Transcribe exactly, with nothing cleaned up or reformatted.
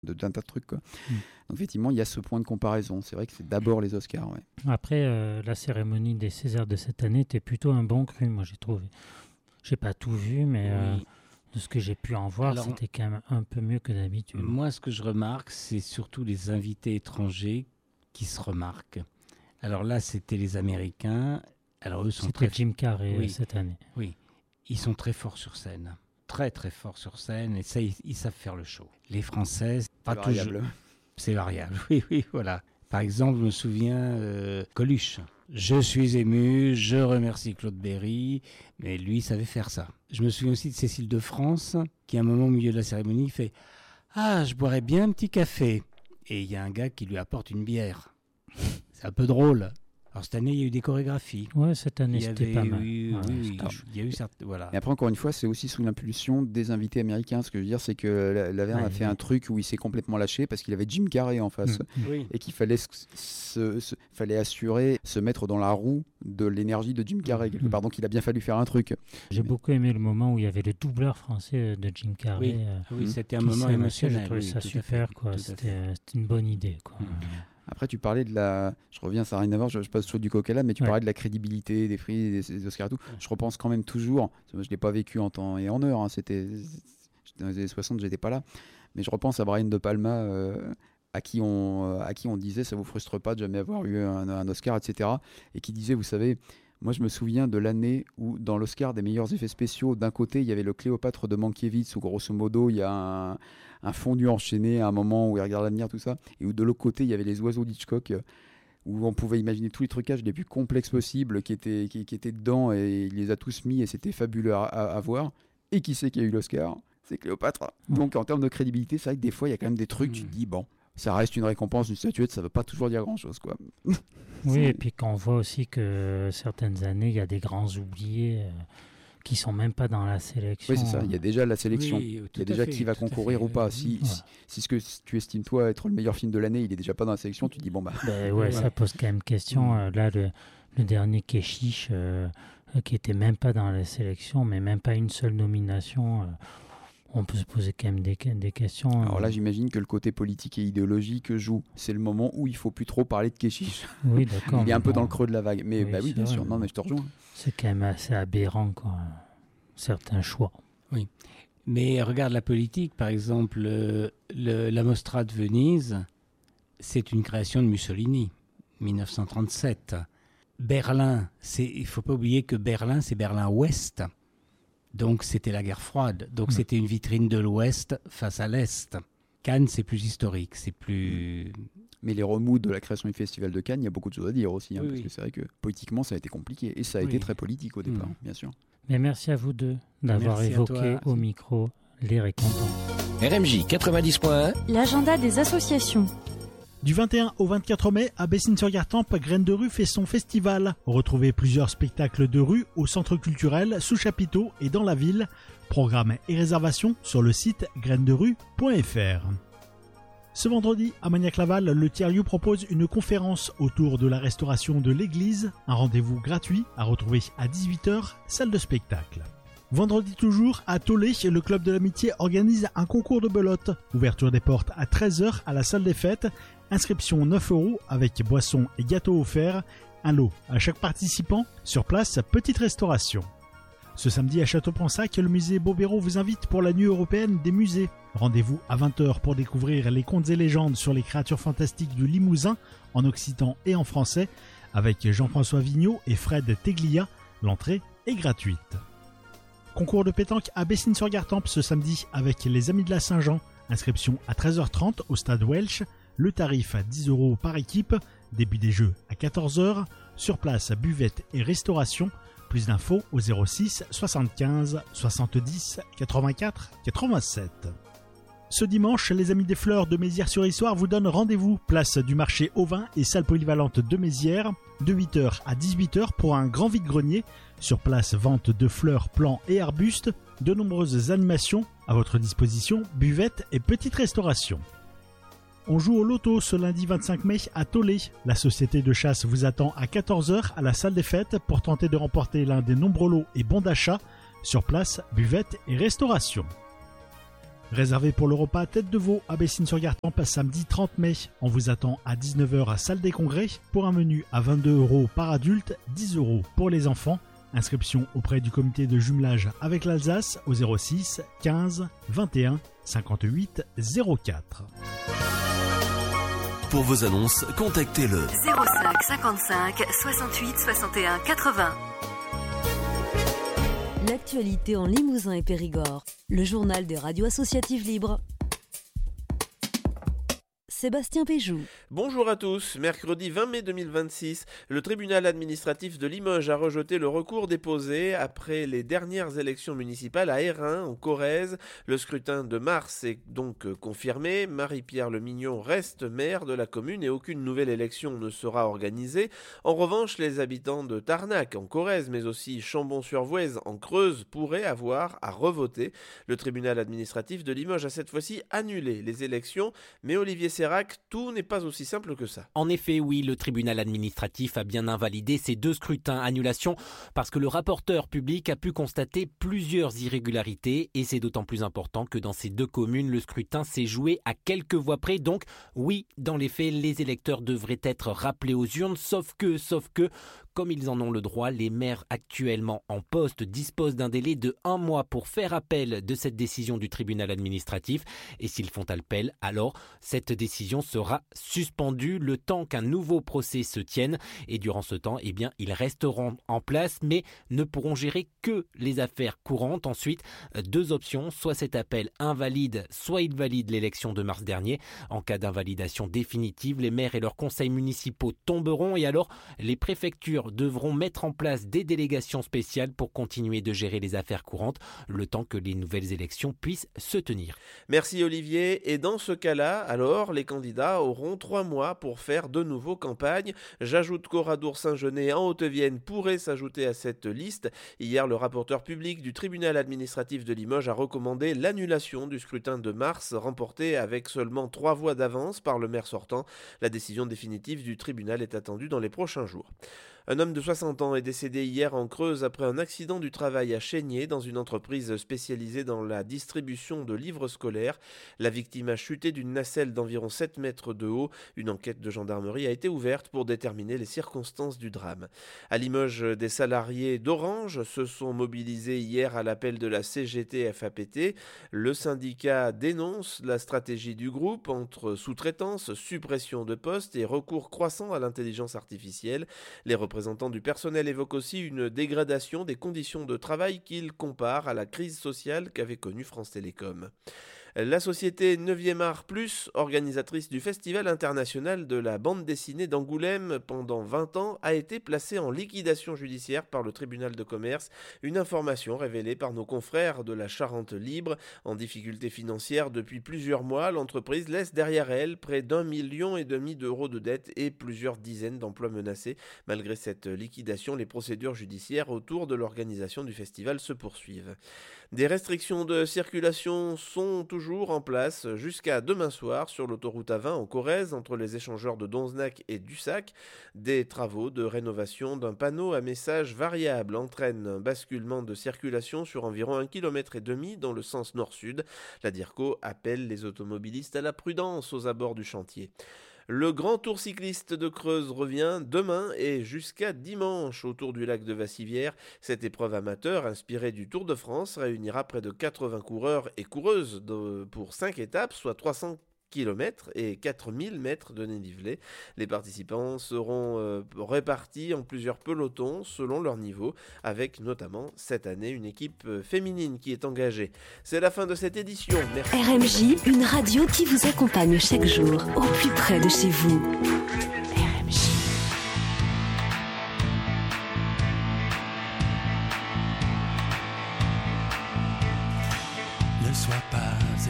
de, d'un tas de trucs, quoi. Mmh. Donc effectivement, il y a ce point de comparaison. C'est vrai que c'est d'abord les Oscars. Ouais. Après, euh, la cérémonie des Césars de cette année était plutôt un bon cru, moi j'ai trouvé. J'ai pas tout vu, mais oui. euh, de ce que j'ai pu en voir, alors, c'était quand même un peu mieux que d'habitude. Moi, ce que je remarque, c'est surtout les invités étrangers qui se remarquent. Alors là, c'était les Américains. Alors eux sont c'était très... Jim Carrey oui. cette année. Oui, ils sont très forts sur scène. Très très fort sur scène et ça ils, ils savent faire le show. Les Françaises, pas c'est variable. toujours. C'est variable. Oui oui voilà. Par exemple, je me souviens euh, Coluche. Je suis ému, je remercie Claude Berry, mais lui il savait faire ça. Je me souviens aussi de Cécile de France qui à un moment au milieu de la cérémonie fait ah je boirais bien un petit café et il y a un gars qui lui apporte une bière. C'est un peu drôle. Alors cette année, il y a eu des chorégraphies. Ouais, cette année, c'était avait, pas mal. Oui, ouais, oui, oui. Il y a eu certaines, voilà. Mais après, encore une fois, c'est aussi sous l'impulsion des invités américains. Ce que je veux dire, c'est que Laverne ouais, a fait oui. un truc où il s'est complètement lâché parce qu'il avait Jim Carrey en face mmh. oui. et qu'il fallait, se, se, se, fallait assurer, se mettre dans la roue de l'énergie de Jim Carrey quelque mmh. part. Donc, il a bien fallu faire un truc. J'ai Mais... beaucoup aimé le moment où il y avait le doubleur français de Jim Carrey. Oui, euh, oui c'était un moment émotionnel. J'ai trouvé oui, ça super, quoi. C'était, c'était une bonne idée, quoi. Mmh. Après, tu parlais de la... Je reviens, ça n'a rien à voir, je, je passe toujours du coq à l'âne, mais tu ouais. parlais de la crédibilité des prix, des, des Oscars et tout. Ouais. Je repense quand même toujours, je ne l'ai pas vécu en temps et en heure, hein, c'était... dans les années soixante, je n'étais pas là, mais je repense à Brian De Palma, euh, à, qui on, euh, à qui on disait, ça ne vous frustre pas de jamais avoir eu un, un Oscar, et cetera. Et qui disait, vous savez... Moi, je me souviens de l'année où, dans l'Oscar des meilleurs effets spéciaux, d'un côté, il y avait le Cléopâtre de Mankiewicz, où grosso modo, il y a un, un fondu enchaîné à un moment où il regarde l'avenir, tout ça, et où de l'autre côté, il y avait les oiseaux d'Hitchcock, où on pouvait imaginer tous les trucages les plus complexes possibles qui étaient, qui, qui étaient dedans, et il les a tous mis, et c'était fabuleux à, à, à voir. Et qui c'est qui a eu l'Oscar ? C'est Cléopâtre. Mmh. Donc, en termes de crédibilité, c'est vrai que des fois, il y a quand même des trucs, mmh. tu te dis, bon... Ça reste une récompense, une statuette, ça ne veut pas toujours dire grand-chose, quoi. Oui, et puis quand on voit aussi que certaines années, il y a des grands oubliés euh, qui ne sont même pas dans la sélection. Oui, c'est ça, il y a déjà la sélection. Oui, il y a déjà fait, qui va concourir ou pas. Si, ouais. si, si ce que tu estimes, toi, être le meilleur film de l'année, il n'est déjà pas dans la sélection, tu te dis, bon, bah... Ben ouais, ouais. Ça pose quand même question. Euh, là, le, le dernier Keshish, euh, qui n'était même pas dans la sélection, mais même pas une seule nomination... Euh, on peut se poser quand même des, des questions. Alors là, j'imagine que le côté politique et idéologique joue. C'est le moment où il ne faut plus trop parler de Keshish. Oui, d'accord. Il est un peu bon, dans le creux de la vague. Mais oui, bah oui, bien vrai, sûr. Non, mais je te rejoins. C'est quand même assez aberrant, quoi. Certains choix. Oui. Mais regarde la politique, par exemple, le, le, la Mostra de Venise, c'est une création de Mussolini, dix-neuf cent trente-sept. Berlin, c'est, il ne faut pas oublier que Berlin, c'est Berlin-Ouest. Donc, c'était la guerre froide. Donc, mmh. c'était une vitrine de l'Ouest face à l'Est. Cannes, c'est plus historique, c'est plus... Mais les remous de la création du Festival de Cannes, il y a beaucoup de choses à dire aussi. Hein, oui, parce oui. que c'est vrai que politiquement, ça a été compliqué. Et ça a oui. été très politique au départ, mmh. bien sûr. Mais merci à vous deux d'avoir merci évoqué au micro les récompenses. R M J quatre-vingt-dix point un. L'agenda des associations. Du vingt et un au vingt-quatre mai, à Bessines-sur-Gartempe, Graines de rue fait son festival. Retrouvez plusieurs spectacles de rue au centre culturel, sous chapiteau et dans la ville. Programme et réservation sur le site graines de rue point f r. Ce vendredi, à Magnac-Laval, le tiers-lieu propose une conférence autour de la restauration de l'église. Un rendez-vous gratuit à retrouver à dix-huit heures, salle de spectacle. Vendredi toujours, à Tollet, le Club de l'Amitié organise un concours de belote. Ouverture des portes à treize heures à la salle des fêtes. Inscription neuf euros avec boissons et gâteaux offerts. Un lot à chaque participant. Sur place, petite restauration. Ce samedi à Château-Pensac, le musée Bobéro vous invite pour la nuit européenne des musées. Rendez-vous à vingt heures pour découvrir les contes et légendes sur les créatures fantastiques du Limousin, en occitan et en français, avec Jean-François Vigneault et Fred Teglia. L'entrée est gratuite. Concours de pétanque à Bessines-sur-Gartempe ce samedi avec les Amis de la Saint-Jean. Inscription à treize heures trente au stade Welsh. Le tarif à dix euros par équipe. Début des jeux à quatorze heures. Sur place, buvette et restauration. Plus d'infos au zéro six soixante-quinze soixante-dix quatre-vingt-quatre quatre-vingt-sept. Ce dimanche, les Amis des Fleurs de Mézières-sur-Issoire vous donnent rendez-vous place du marché au vin et salle polyvalente de Mézières de huit heures à dix-huit heures pour un grand vide-grenier. Sur place, vente de fleurs, plants et arbustes, de nombreuses animations à votre disposition, buvette et petite restauration. On joue au loto ce lundi vingt-cinq mai à Tollet. La société de chasse vous attend à quatorze heures à la salle des fêtes pour tenter de remporter l'un des nombreux lots et bons d'achat. Sur place, buvette et restauration. Réservé pour le repas tête de veau à Bessines-sur-Gartempe samedi trente mai. On vous attend à dix-neuf heures à Salle des Congrès pour un menu à vingt-deux euros par adulte, dix euros pour les enfants. Inscription auprès du comité de jumelage avec l'Alsace au zéro six quinze vingt et un cinquante-huit zéro quatre. Pour vos annonces, contactez le zéro cinq cinquante-cinq soixante-huit soixante et un quatre-vingts. L'actualité en Limousin et Périgord. Le journal des radios associatives libres. Sébastien Péjou. Bonjour à tous. Mercredi vingt mai deux mille vingt-six, le tribunal administratif de Limoges a rejeté le recours déposé après les dernières élections municipales à Hérin, en Corrèze. Le scrutin de mars est donc confirmé. Marie-Pierre Lemignon reste maire de la commune et aucune nouvelle élection ne sera organisée. En revanche, les habitants de Tarnac, en Corrèze, mais aussi Chambon-sur-Voueize, en Creuse, pourraient avoir à revoter. Le tribunal administratif de Limoges a cette fois-ci annulé les élections, mais Olivier Serra, tout n'est pas aussi simple que ça. En effet, oui, le tribunal administratif a bien invalidé ces deux scrutins annulation parce que le rapporteur public a pu constater plusieurs irrégularités et c'est d'autant plus important que dans ces deux communes, le scrutin s'est joué à quelques voix près. Donc, oui, dans les faits, les électeurs devraient être rappelés aux urnes, sauf que, sauf que, comme ils en ont le droit, les maires actuellement en poste disposent d'un délai de un mois pour faire appel de cette décision du tribunal administratif. Et s'ils font appel, alors cette décision sera suspendue le temps qu'un nouveau procès se tienne. Et durant ce temps, eh bien, ils resteront en place, mais ne pourront gérer que les affaires courantes. Ensuite, deux options, soit cet appel invalide, soit il valide l'élection de mars dernier. En cas d'invalidation définitive, les maires et leurs conseils municipaux tomberont et alors les préfectures devront mettre en place des délégations spéciales pour continuer de gérer les affaires courantes, le temps que les nouvelles élections puissent se tenir. Merci Olivier. Et dans ce cas-là, alors, les candidats auront trois mois pour faire de nouveau campagne. J'ajoute qu'Oradour-Saint-Genès en Haute-Vienne pourrait s'ajouter à cette liste. Hier, le rapporteur public du tribunal administratif de Limoges a recommandé l'annulation du scrutin de mars, remporté avec seulement trois voix d'avance par le maire sortant. La décision définitive du tribunal est attendue dans les prochains jours. Un homme de soixante ans est décédé hier en Creuse après un accident du travail à Chénier dans une entreprise spécialisée dans la distribution de livres scolaires. La victime a chuté d'une nacelle d'environ sept mètres de haut. Une enquête de gendarmerie a été ouverte pour déterminer les circonstances du drame. À Limoges, des salariés d'Orange se sont mobilisés hier à l'appel de la C G T F A P T. Le syndicat dénonce la stratégie du groupe entre sous-traitance, suppression de postes et recours croissant à l'intelligence artificielle. Les Les représentants du personnel évoquent aussi une dégradation des conditions de travail qu'ils comparent à la crise sociale qu'avait connue France Télécom. La société neuvième Art Plus, organisatrice du Festival international de la bande dessinée d'Angoulême pendant vingt ans, a été placée en liquidation judiciaire par le tribunal de commerce. Une information révélée par nos confrères de la Charente Libre. En difficulté financière depuis plusieurs mois, l'entreprise laisse derrière elle près d'un million et demi d'euros de dettes et plusieurs dizaines d'emplois menacés. Malgré cette liquidation, les procédures judiciaires autour de l'organisation du festival se poursuivent. Des restrictions de circulation sont toujours en place jusqu'à demain soir sur l'autoroute A vingt en Corrèze entre les échangeurs de Donzenac et Dussac. Des travaux de rénovation d'un panneau à message variable entraînent un basculement de circulation sur environ un kilomètre et demi dans le sens nord-sud. La DIRCO appelle les automobilistes à la prudence aux abords du chantier. Le Grand Tour cycliste de Creuse revient demain et jusqu'à dimanche autour du lac de Vassivière. Cette épreuve amateur, inspirée du Tour de France, réunira près de quatre-vingts coureurs et coureuses de, pour cinq étapes, soit trois cents kilomètres et quatre mille mètres de dénivelé. Les participants seront euh, répartis en plusieurs pelotons selon leur niveau, avec notamment cette année une équipe féminine qui est engagée. C'est la fin de cette édition. Merci. R M J, une radio qui vous accompagne chaque jour, au plus près de chez vous. R M J. Ne sois pas